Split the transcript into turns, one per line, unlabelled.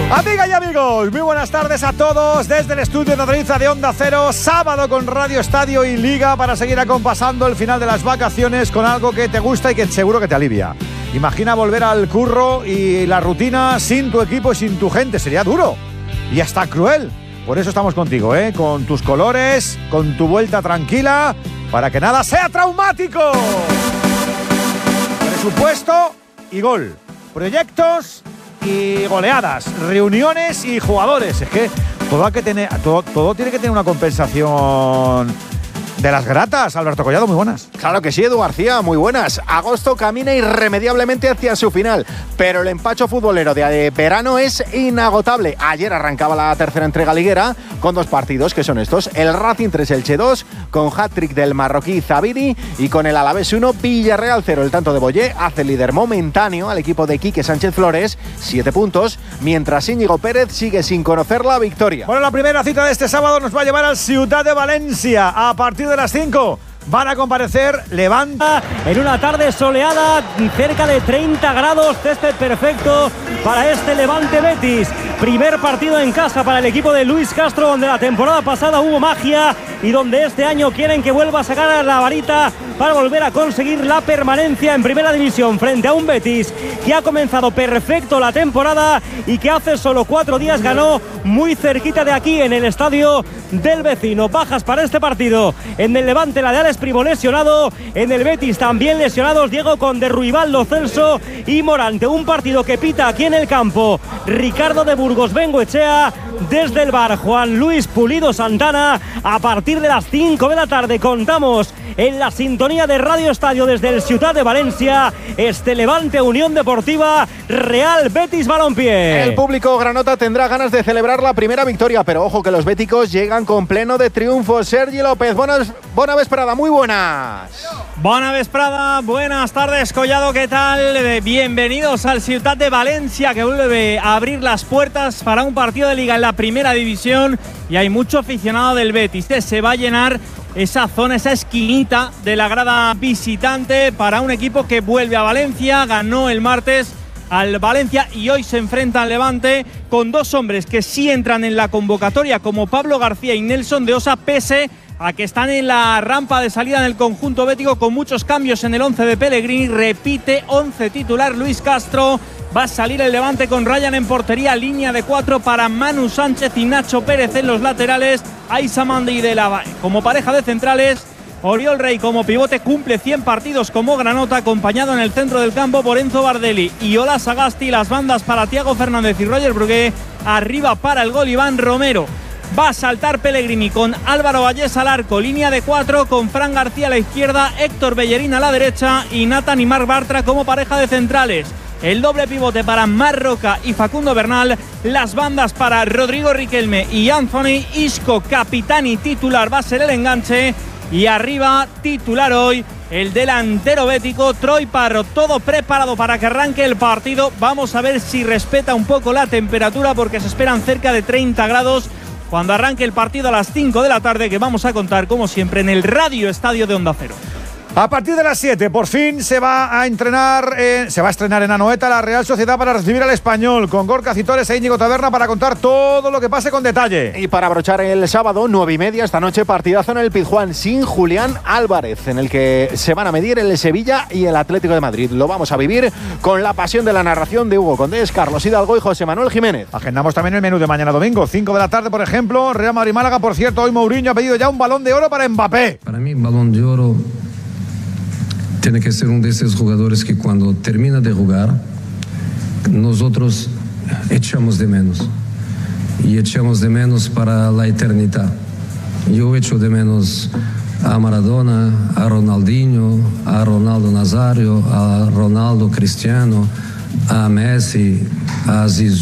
Amigas y amigos, muy buenas tardes a todos desde el estudio de Nodriza de Onda Cero, sábado con Radio Estadio y Liga para seguir acompasando el final de las vacaciones con algo que te gusta y que seguro que te alivia. Imagina volver al curro y la rutina sin tu equipo y sin tu gente, sería duro y hasta cruel. Por eso estamos contigo, con tus colores, con tu vuelta tranquila, para que nada sea traumático. Presupuesto y gol, proyectos y goleadas, reuniones y jugadores. Es que todo tiene que tener una compensación de las gratas. Alberto Collado, muy buenas.
Claro que sí, Edu García, muy buenas. Agosto camina irremediablemente hacia su final, pero el empacho futbolero de verano es inagotable. Ayer arrancaba la tercera entrega liguera con dos partidos que son estos: el Racing 3, Elche 2, con hat-trick del marroquí Zabiri, y con el Alavés 1, Villarreal 0. El tanto de Boyé hace líder momentáneo al equipo de Quique Sánchez Flores, 7 puntos, mientras Íñigo Pérez sigue sin conocer la victoria.
Bueno, la primera cita de este sábado nos va a llevar al Ciutat de Valencia. A partir de las 5 van a comparecer Levante.
En una tarde soleada, cerca de 30 grados, césped perfecto para este Levante Betis. Primer partido en casa para el equipo de Luis Castro, donde la temporada pasada hubo magia y donde este año quieren que vuelva a sacar la varita para volver a conseguir la permanencia en primera división frente a un Betis que ha comenzado perfecto la temporada y que hace solo 4 días ganó muy cerquita de aquí en el estadio del vecino. Bajas para este partido: en el Levante la de Alex Primo lesionado, en el Betis también lesionados Diego Conde, Ruibaldo, Celso y Morante. Un partido que pita aquí en el campo Ricardo de Burgos Bengoechea, desde el bar Juan Luis Pulido Santana. A partir de las 5 de la tarde contamos en la sintonía de Radio Estadio desde el Ciutat de Valencia este Levante Unión Deportiva Real Betis Balompié.
El público granota tendrá ganas de celebrar la primera victoria, pero ojo que los béticos llegan con pleno de triunfo. Sergi López, buena vesprada, muy buenas.
Buena vesprada, buenas tardes, Collado, ¿qué tal? Bienvenidos al Ciutat de Valencia, que vuelve a abrir las puertas para un partido de Liga en la primera división, y hay mucho aficionado del Betis. Se va a llenar esa zona, esa esquinita de la grada visitante para un equipo que vuelve a Valencia. Ganó el martes al Valencia y hoy se enfrenta al Levante con dos hombres que sí entran en la convocatoria, como Pablo García y Nelson de Osa, pese a que están en la rampa de salida en el conjunto bético con muchos cambios en el 11 de Pellegrini. Repite 11 titular Luis Castro. Va a salir el Levante con Ryan en portería, línea de 4 para Manu Sánchez y Nacho Pérez en los laterales, Aissa Mandi de la como pareja de centrales, Oriol Rey como pivote, cumple 100 partidos como granota, acompañado en el centro del campo por Enzo Bardelli y Ola Sagasti. Las bandas para Thiago Fernández y Roger Brugué, arriba para el gol Iván Romero. Va a saltar Pellegrini con Álvaro Vallés al arco, línea de 4 con Fran García a la izquierda, Héctor Bellerín a la derecha y Nathan y Marc Bartra como pareja de centrales. El doble pivote para Marroca y Facundo Bernal, las bandas para Rodrigo Riquelme y Anthony Isco. Capitani titular va a ser el enganche, y arriba titular hoy el delantero bético Troy Parro. Todo preparado para que arranque el partido. Vamos a ver si respeta un poco la temperatura, porque se esperan cerca de 30 grados cuando arranque el partido a las 5 de la tarde, que vamos a contar como siempre en el Radio Estadio de Onda Cero.
A partir de las 7, por fin se va a estrenar en Anoeta la Real Sociedad para recibir al Español, con Gorka Citores e Íñigo Taberna para contar todo lo que pase con detalle.
Y para abrochar el sábado, 9:30 esta noche, partidazo en el Pizjuán sin Julián Álvarez, en el que se van a medir el Sevilla y el Atlético de Madrid. Lo vamos a vivir con la pasión de la narración de Hugo Condés, Carlos Hidalgo y José Manuel Jiménez.
Agendamos también el menú de mañana domingo, 5 de la tarde, por ejemplo, Real Madrid-Málaga. Por cierto, hoy Mourinho ha pedido ya un Balón de Oro para Mbappé.
Para mí, Balón de Oro tiene que ser uno de esos jugadores que cuando termina de jugar, nosotros echamos de menos. Y echamos de menos para la eternidad. Yo echo de menos a Maradona, a Ronaldinho, a Ronaldo Nazario, a Ronaldo Cristiano, a Messi, a Zizou.